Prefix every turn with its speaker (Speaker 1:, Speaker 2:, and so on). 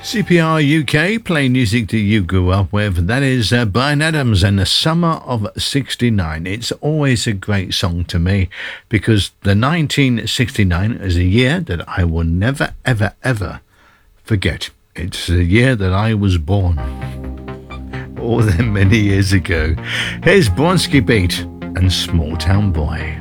Speaker 1: CPR UK, playing music that you grew up with. That is Bryan Adams and the Summer of 69. It's always a great song to me because the 1969 is a year that I will never, ever, ever forget. It's the year that I was born. All that many years ago. Here's Bronski Beat and Small Town Boy.